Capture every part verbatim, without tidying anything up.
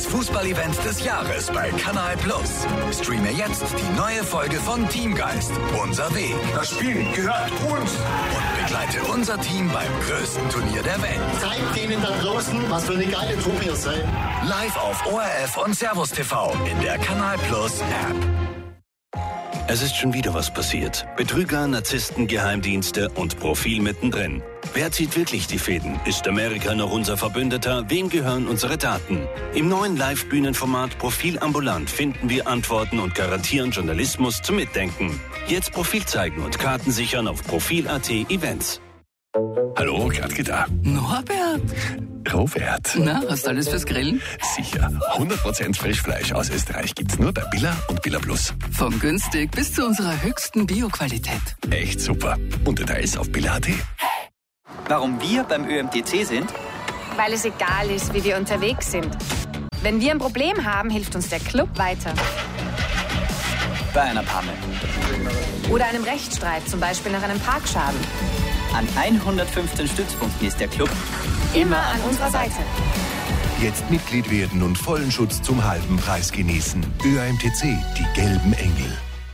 Das Fußballevent des Jahres bei Kanal Plus. Streame jetzt die neue Folge von Teamgeist. Unser Weg. Das Spiel gehört uns. Und begleite unser Team beim größten Turnier der Welt. Zeigt denen da draußen, was für eine geile Truppe ihr seid. Live auf O R F und Servus T V in der Kanal Plus App. Es ist schon wieder was passiert. Betrüger, Narzissten, Geheimdienste und Profil mittendrin. Wer zieht wirklich die Fäden? Ist Amerika noch unser Verbündeter? Wem gehören unsere Daten? Im neuen Live-Bühnenformat Profil ambulant finden wir Antworten und garantieren Journalismus zum Mitdenken. Jetzt Profil zeigen und Karten sichern auf Profil Punkt at Events. Hallo, Gradke da. Norbert. Robert. Na, hast du alles fürs Grillen? Sicher. hundert Prozent Frischfleisch aus Österreich gibt's nur bei Billa und Billa Plus. Von günstig bis zu unserer höchsten Bio-Qualität. Echt super. Und Details auf Billa Punkt at. Warum wir beim Ö M T C sind? Weil es egal ist, wie wir unterwegs sind. Wenn wir ein Problem haben, hilft uns der Club weiter. Bei einer Panne. Oder einem Rechtsstreit, zum Beispiel nach einem Parkschaden. An hundertfünfzehn Stützpunkten ist der Club immer an unserer Seite. Jetzt Mitglied werden und vollen Schutz zum halben Preis genießen. Ö M T C, die gelben Engel.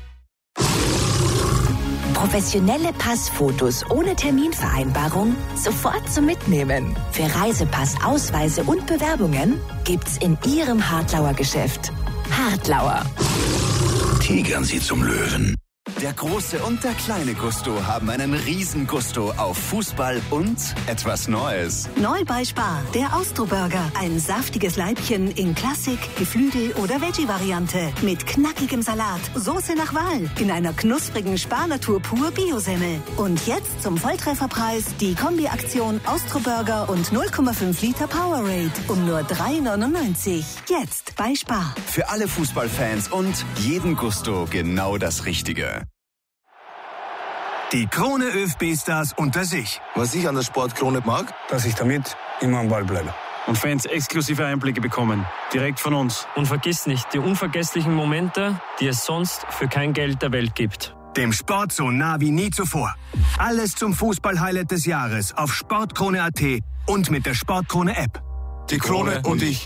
Professionelle Passfotos ohne Terminvereinbarung sofort zum Mitnehmen. Für Reisepass, Ausweise und Bewerbungen gibt's in Ihrem Hartlauer Geschäft. Hartlauer. Tigern Sie zum Löwen. Der große und der kleine Gusto haben einen riesen Gusto auf Fußball und etwas Neues. Neu bei Spar, der Austro-Burger. Ein saftiges Leibchen in Klassik, Geflügel oder Veggie-Variante. Mit knackigem Salat, Soße nach Wahl, in einer knusprigen Spar-Natur pur Biosemmel. Und jetzt zum Volltrefferpreis die Kombi-Aktion Austro-Burger und null Komma fünf Liter Powerade um nur drei neunundneunzig. Jetzt bei Spar. Für alle Fußballfans und jeden Gusto genau das Richtige. Die Krone ÖFB-Stars unter sich. Was ich an der Sportkrone mag, dass ich damit immer am Ball bleibe. Und Fans exklusive Einblicke bekommen, direkt von uns. Und vergiss nicht, die unvergesslichen Momente, die es sonst für kein Geld der Welt gibt. Dem Sport so nah wie nie zuvor. Alles zum Fußball-Highlight des Jahres auf sportkrone Punkt at und mit der Sportkrone-App. Die Krone und ich.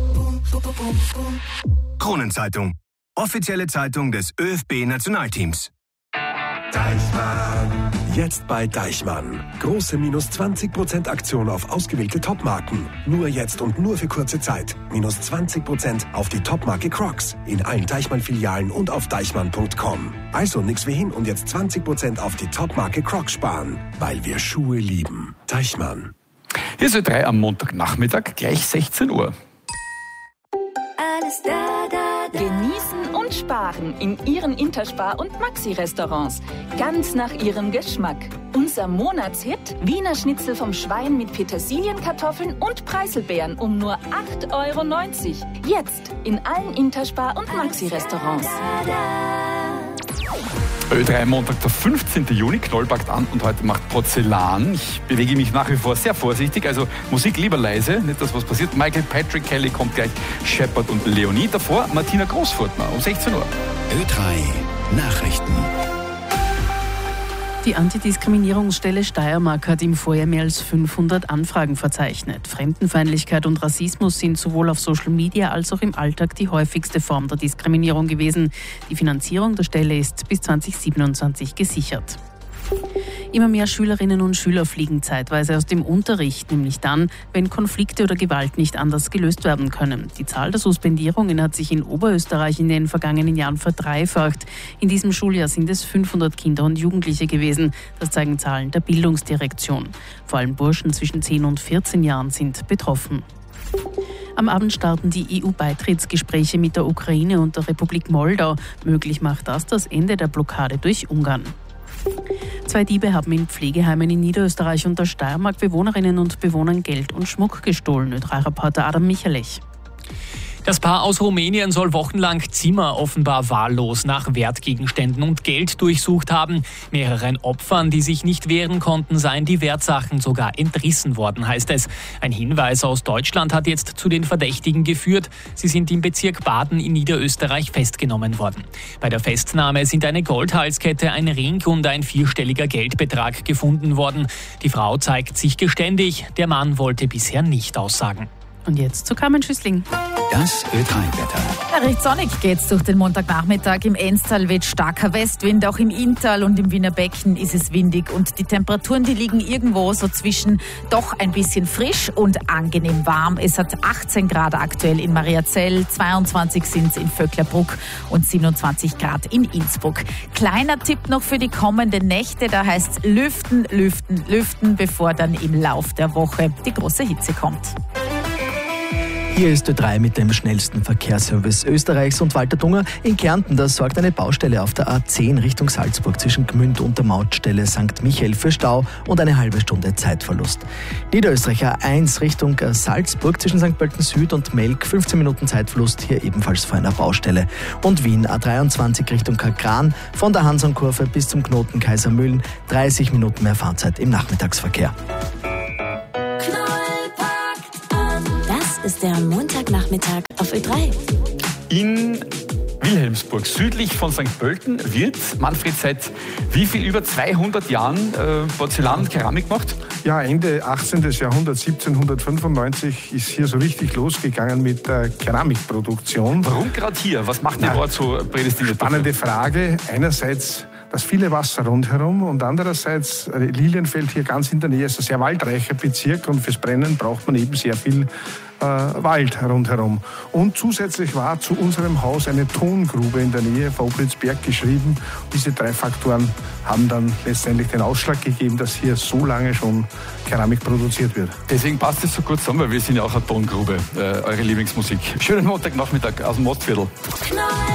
Kronenzeitung. Offizielle Zeitung des ÖFB-Nationalteams. Deichmann. Jetzt bei Deichmann. Große minus zwanzig Prozent Aktion auf ausgewählte Topmarken. Nur jetzt und nur für kurze Zeit. Minus zwanzig Prozent auf die Topmarke Crocs. In allen Deichmann-Filialen und auf deichmann punkt com. Also nix wie hin und jetzt zwanzig Prozent auf die Topmarke Crocs sparen. Weil wir Schuhe lieben. Deichmann. Hier ist Ö drei am Montagnachmittag, gleich sechzehn Uhr. Alles da, da, da. Genießen und sparen in Ihren Interspar- und Maxi-Restaurants. Ganz nach Ihrem Geschmack. Unser Monatshit: Wiener Schnitzel vom Schwein mit Petersilienkartoffeln und Preiselbeeren um nur acht Euro neunzig. Jetzt in allen Interspar- und Maxi-Restaurants. Ö drei Montag, der fünfzehnten Juni, Knoll packt an und heute macht Porzellan. Ich bewege mich nach wie vor sehr vorsichtig, also Musik lieber leise, nicht dass was passiert. Michael Patrick Kelly kommt gleich, Shepard und Leonie davor, Martina Großfurtner um sechzehn Uhr. Ö drei Nachrichten. Die Antidiskriminierungsstelle Steiermark hat im Vorjahr mehr als fünfhundert Anfragen verzeichnet. Fremdenfeindlichkeit und Rassismus sind sowohl auf Social Media als auch im Alltag die häufigste Form der Diskriminierung gewesen. Die Finanzierung der Stelle ist bis zwanzig siebenundzwanzig gesichert. Immer mehr Schülerinnen und Schüler fliegen zeitweise aus dem Unterricht, nämlich dann, wenn Konflikte oder Gewalt nicht anders gelöst werden können. Die Zahl der Suspendierungen hat sich in Oberösterreich in den vergangenen Jahren verdreifacht. In diesem Schuljahr sind es fünfhundert Kinder und Jugendliche gewesen. Das zeigen Zahlen der Bildungsdirektion. Vor allem Burschen zwischen zehn und vierzehn Jahren sind betroffen. Am Abend starten die E U-Beitrittsgespräche mit der Ukraine und der Republik Moldau. Möglich macht das das Ende der Blockade durch Ungarn. Zwei Diebe haben in Pflegeheimen in Niederösterreich und der Steiermark Bewohnerinnen und Bewohnern Geld und Schmuck gestohlen. Ö drei Reporter Adam Michalech. Das Paar aus Rumänien soll wochenlang Zimmer offenbar wahllos nach Wertgegenständen und Geld durchsucht haben. Mehreren Opfern, die sich nicht wehren konnten, seien die Wertsachen sogar entrissen worden, heißt es. Ein Hinweis aus Deutschland hat jetzt zu den Verdächtigen geführt. Sie sind im Bezirk Baden in Niederösterreich festgenommen worden. Bei der Festnahme sind eine Goldhalskette, ein Ring und ein vierstelliger Geldbetrag gefunden worden. Die Frau zeigt sich geständig, der Mann wollte bisher nicht aussagen. Und jetzt zu Carmen Schüssling. Das Ö drei Wetter. Ja, recht sonnig geht's durch den Montagnachmittag. Im Enstal weht starker Westwind, auch im Inntal und im Wiener Becken ist es windig und die Temperaturen, die liegen irgendwo so zwischen doch ein bisschen frisch und angenehm warm. Es hat achtzehn Grad aktuell in Mariazell, zweiundzwanzig sind es in Vöcklerbruck und siebenundzwanzig Grad in Innsbruck. Kleiner Tipp noch für die kommenden Nächte, da heißt es lüften, lüften, lüften, bevor dann im Lauf der Woche die große Hitze kommt. Hier ist Ö drei mit dem schnellsten Verkehrsservice Österreichs und Walter Dunger. In Kärnten, da sorgt eine Baustelle auf der A zehn Richtung Salzburg zwischen Gmünd und der Mautstelle Sankt Michael für Stau und eine halbe Stunde Zeitverlust. Niederösterreich A eins Richtung Salzburg zwischen Sankt Pölten Süd und Melk, fünfzehn Minuten Zeitverlust, hier ebenfalls vor einer Baustelle. Und Wien A dreiundzwanzig Richtung Kakran von der Hansonkurve bis zum Knoten Kaisermühlen, dreißig Minuten mehr Fahrzeit im Nachmittagsverkehr. Ist der Montagnachmittag auf Ö drei. In Wilhelmsburg, südlich von Sankt Pölten, wird Manfred seit wie viel, über zweihundert Jahren äh, Porzellan und Keramik gemacht? Ja, Ende achtzehnten. Jahrhundert, siebzehnhundertfünfundneunzig, ist hier so richtig losgegangen mit der Keramikproduktion. Warum gerade hier? Was macht der Ort so prädestiniert? Spannende Frage. Einerseits das viele Wasser rundherum und andererseits Lilienfeld hier ganz in der Nähe ist ein sehr waldreicher Bezirk und fürs Brennen braucht man eben sehr viel äh, Wald rundherum. Und zusätzlich war zu unserem Haus eine Tongrube in der Nähe von Obritzberg geschrieben. Diese drei Faktoren haben dann letztendlich den Ausschlag gegeben, dass hier so lange schon Keramik produziert wird. Deswegen passt es so gut zusammen, weil wir sind ja auch eine Tongrube, äh, eure Lieblingsmusik. Schönen Montagnachmittag aus dem Mostviertel.